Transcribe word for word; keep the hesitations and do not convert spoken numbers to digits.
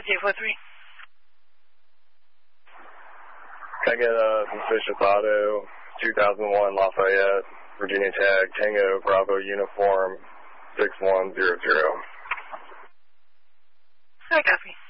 J four three. Can I get uh, suspicious auto, two thousand one Lafayette, Virginia tag, Tango, Bravo, uniform, six one zero zero. I copy.